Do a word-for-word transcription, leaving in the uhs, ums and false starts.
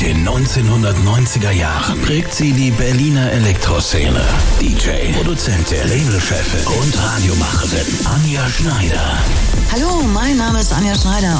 den neunzehnhundertneunziger Jahren prägt sie die Berliner Elektroszene. D J, Produzentin, Labelchefin und Radiomacherin Anja Schneider. Hallo, mein Name ist Anja Schneider